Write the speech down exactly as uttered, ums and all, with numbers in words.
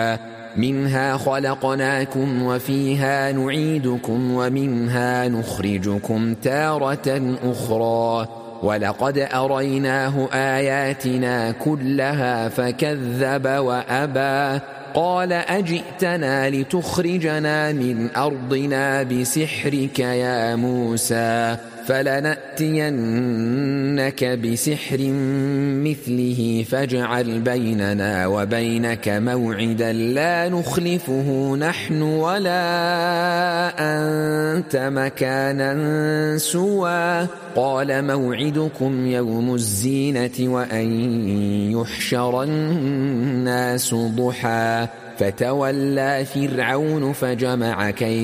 منها خلقناكم وفيها نعيدكم ومنها نخرجكم تارة أخرى ولقد أريناه آياتنا كلها فكذب وأبى قال أجئتنا لتخرجنا من أرضنا بسحرك يا موسى فلنأتينك بسحر مثله فاجعل بيننا وبينك موعدا لا نخلفه نحن ولا أنت مكانا سوى قال موعدكم يوم الزينة وأن يحشر الناس ضحى فتولى فرعون فجمع كيده